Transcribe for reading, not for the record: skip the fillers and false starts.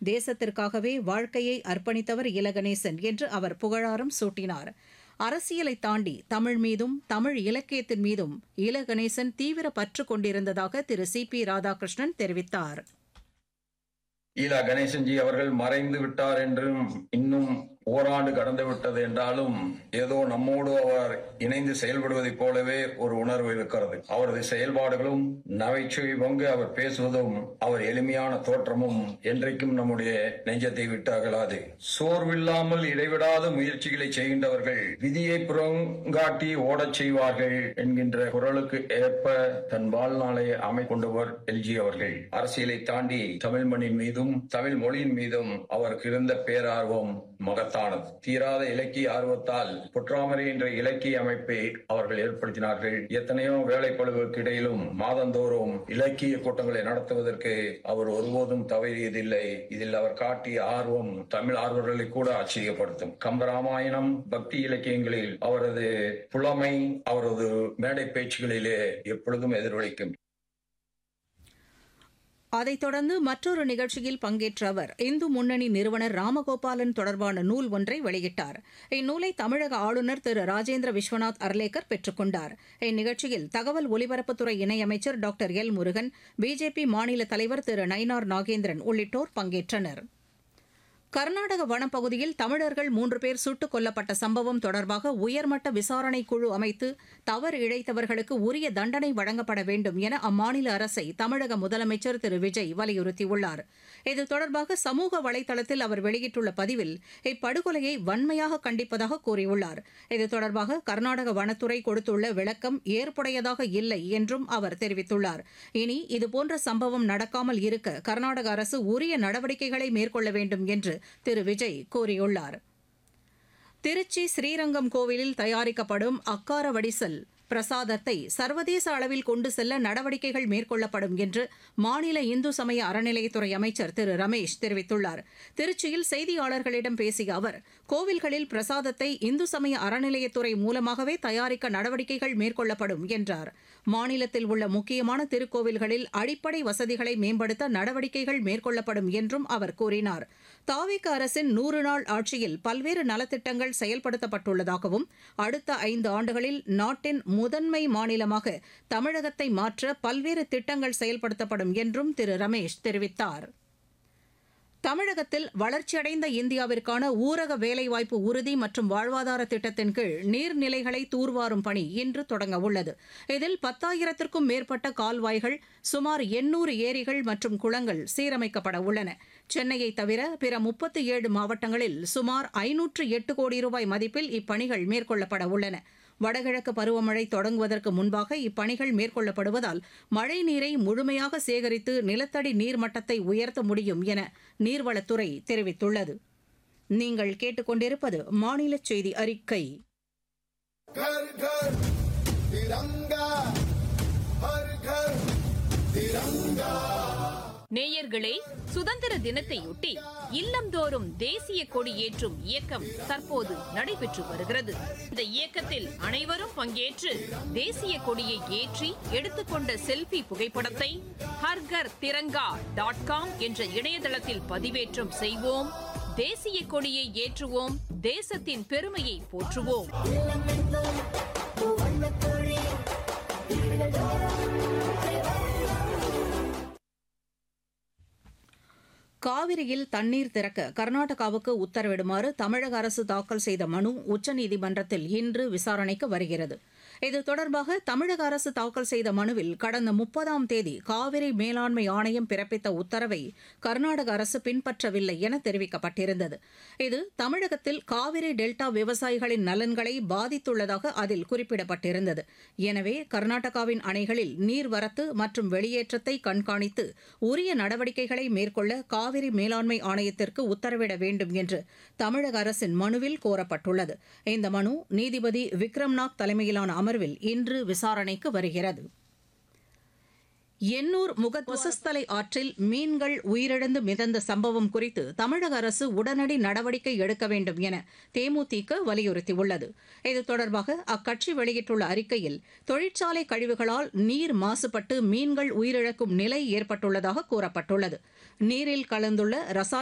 தேசத்திற்காகவே வாழ்க்கையை அர்ப்பணித்தவர் இலகணேசன் என்று அவர் புகழாரம் சூட்டினார். அரசியலை தாண்டி தமிழ் மீதும் தமிழ் இலக்கியத்தின் மீதும் இலகணேசன் தீவிர பற்று கொண்டிருந்ததாக திரு சி.பி. ராதாகிருஷ்ணன் தெரிவித்தார். ஈலா கணேசன்ஜி அவர்கள் மறைந்து விட்டார் என்றும் இன்னும் ஓராண்டு கடந்து விட்டது என்றாலும் ஏதோ நம்மோடு அவர் இணைந்து செயல்படுவதைப் போலவே ஒரு உணர்வு இருக்கிறது. அவரது செயல்பாடுகளும் நகைச்சுவை பொங்க அவர் பேசுவதும் அவர் எளிமையான தோற்றமும் என்றைக்கும் நம்முடைய நெஞ்சத்தை விட்டு அகலாது. சோர்வில்லாமல் இடைவிடாத முயற்சிகளை செய்கின்றவர்கள் விதியை புறங்காட்டி ஓடச் செய்வார்கள் என்கின்ற குரலுக்கு ஏற்ப தன் வாழ்நாளை அமைக்கொண்டவர் எல்ஜி அவர்கள். அரசியலை தாண்டி தமிழ் மண்ணின் மீதும் தமிழ் மொழியின் மீதும் அவருக்கு இருந்த பேரார்வம் மகத்தானது. தீராத இலக்கிய ஆர்வத்தால் பொற்றாமரை என்ற இலக்கிய அமைப்பை அவர்கள் ஏற்படுத்தினார்கள். எத்தனையோ வேலைப்பளுவுக்கு இடையிலும் மாதந்தோறும் இலக்கிய கூட்டங்களை நடத்துவதற்கு அவர் ஒருபோதும் தவறியதில்லை. இதில் அவர் காட்டிய ஆர்வம் தமிழ் ஆர்வலர்களை கூட ஆச்சரியப்படுத்தும். கம்பராமாயணம் பக்தி இலக்கியங்களில் அவரது புலமை அவரது மேடை பேச்சுகளிலே எப்பொழுதும் எதிரொலிக்கும். அதைத் தொடர்ந்து மற்றொரு நிகழ்ச்சியில் பங்கேற்ற அவர் இந்து முன்னணி நிறுவனர் ராமகோபாலன் தொடர்பான நூல் ஒன்றை வெளியிட்டார். இந்நூலை தமிழக ஆளுநர் திரு ராஜேந்திர விஸ்வநாத் அர்லேக்கர் பெற்றுக் கொண்டார். இந்நிகழ்ச்சியில் தகவல் ஒலிபரப்புத்துறை இணையமைச்சர் டாக்டர் எல் முருகன், பிஜேபி மாநில தலைவர் திரு நயினார் நாகேந்திரன் உள்ளிட்டோர் பங்கேற்றனர். கர்நாடக வனப்பகுதியில் தமிழர்கள் 3 பேர் சுட்டுக் கொல்லப்பட்ட சம்பவம் தொடர்பாக உயர்மட்ட விசாரணை குழு அமைத்து தவறு இழைத்தவர்களுக்கு உரிய தண்டனை வழங்கப்பட வேண்டும் என அம்மாநில அரசை தமிழக முதலமைச்சர் திரு விஜய் வலியுறுத்தியுள்ளார். இது தொடர்பாக சமூக வலைதளத்தில் அவர் வெளியிட்டுள்ள பதிவில் இப்படுகொலையை வன்மையாக கண்டிப்பதாக கூறியுள்ளார். இது தொடர்பாக கர்நாடக வனத்துறை கொடுத்துள்ள விளக்கம் ஏற்புடையதாக இல்லை என்றும் அவர் தெரிவித்துள்ளார். இனி இதுபோன்ற சம்பவம் நடக்காமல் இருக்க கர்நாடக அரசு உரிய நடவடிக்கைகளை மேற்கொள்ள வேண்டும் என்று திரு விஜய் கூறியுள்ளார். திருச்சி ஸ்ரீரங்கம் கோவிலில் தயாரிக்கப்படும் அக்கார வடிசல் பிரசாதத்தை சர்வதேச அளவில் கொண்டு செல்ல நடவடிக்கைகள் மேற்கொள்ளப்படும் என்று மாநில இந்து சமய அறநிலையத்துறை அமைச்சர் திரு ரமேஷ் தெரிவித்துள்ளார். திருச்சியில் செய்தியாளர்களிடம் பேசிய அவர், கோவில்களில் பிரசாதத்தை இந்து சமய அறநிலையத்துறை மூலமாகவே தயாரிக்க நடவடிக்கைகள் மேற்கொள்ளப்படும் என்றார். மாநிலத்தில் உள்ள முக்கியமான திருக்கோவில்களில் அடிப்படை வசதிகளை மேம்படுத்த நடவடிக்கைகள் மேற்கொள்ளப்படும் என்றும் அவர் கூறினார். தாவேக அரசின் 100 நாள் ஆட்சியில் பல்வேறு நலத்திட்டங்கள் செயல்படுத்தப்பட்டுள்ளதாகவும் அடுத்த 5 ஆண்டுகளில் நாட்டின் முதன்மை மாநிலமாக தமிழகத்தை மாற்ற பல்வேறு திட்டங்கள் செயல்படுத்தப்படும் என்றும் திரு ரமேஷ் தெரிவித்தார். தமிழகத்தில் வளர்ச்சியடைந்த இந்தியாவிற்கான ஊரக வேலைவாய்ப்பு உறுதி மற்றும் வாழ்வாதார திட்டத்தின் கீழ் நீர்நிலைகளை தூர்வாரும் பணி இன்று தொடங்க உள்ளது. இதில் 10,000க்கும் மேற்பட்ட கால்வாய்கள், சுமார் 800 ஏரிகள் மற்றும் குளங்கள் சீரமைக்கப்பட உள்ளன. சென்னையை தவிர பிற 37 மாவட்டங்களில் சுமார் 508 கோடி ரூபாய் மதிப்பில் இப்பணிகள் மேற்கொள்ளப்பட உள்ளன. வடகிழக்கு பருவமழை தொடங்குவதற்கு முன்பாக இப்பணிகள் மேற்கொள்ளப்படுவதால் மழைநீரை முழுமையாக சேகரித்து நிலத்தடி நீர்மட்டத்தை உயர்த்த முடியும் என நீர்வளத்துறை தெரிவித்துள்ளது. நீங்கள் கேட்டுக்கொண்டிருப்பது மாநில செய்தி அறிக்கை. நேயர்களே, சுதந்திர தினத்தையொட்டி இல்லந்தோறும் தேசிய கொடி ஏற்றும் இயக்கம் தற்போது நடைபெற்று வருகிறது. இந்த இயக்கத்தில் அனைவரும் பங்கேற்று தேசிய கொடியை ஏற்றி எடுத்துக்கொண்ட செல்ஃபி புகைப்படத்தை harghar.tiranga.com என்ற இணையதளத்தில் பதிவேற்றம் செய்வோம். தேசிய கொடியை ஏற்றுவோம், தேசத்தின் பெருமையை போற்றுவோம். காவிரியில் தண்ணீர் திறக்க கர்நாடகாவுக்கு உத்தரவிடுமாறு தமிழக அரசு தாக்கல் செய்த மனு உச்சநீதிமன்றத்தில் இன்று விசாரணைக்கு வருகிறது. இது தொடர்பாக தமிழக அரசு தாக்கல் செய்த மனுவில் கடந்த 30ஆம் தேதி காவிரி மேலாண்மை ஆணையம் பிறப்பித்த உத்தரவை கர்நாடக அரசு பின்பற்றவில்லை என தெரிவிக்கப்பட்டிருந்தது. இது தமிழகத்தில் காவிரி டெல்டா விவசாயிகளின் நலன்களை பாதித்துள்ளதாக அதில் குறிப்பிடப்பட்டிருந்தது. எனவே கர்நாடகாவின் அணைகளில் நீர்வரத்து மற்றும் வெளியேற்றத்தை கண்காணித்து உரிய நடவடிக்கைகளை மேற்கொள்ள காவிரி மேலாண்மை ஆணையத்திற்கு உத்தரவிட வேண்டும் என்று தமிழக அரசின் மனுவில் கோரப்பட்டுள்ளது. இந்த மனு நீதிபதி விக்ரம்நாத் தலைமையிலான அமர்வில் இன்று விசாரணைக்கு வருகிறது. எண்ணூர் முகத்தலை ஆற்றில் மீன்கள் உயிரிழந்து மிதந்த சம்பவம் குறித்து தமிழக அரசு உடனடி நடவடிக்கை எடுக்க வேண்டும் என தேமுதிக வலியுறுத்தியுள்ளது. இது தொடர்பாக அக்கட்சி வெளியிட்டுள்ள அறிக்கையில், தொழிற்சாலை கழிவுகளால் நீர் மாசுபட்டு மீன்கள் உயிரிழக்கும் நிலை ஏற்பட்டுள்ளதாக கூறப்பட்டுள்ளது. நீரில் கலந்துள்ள ரசாயன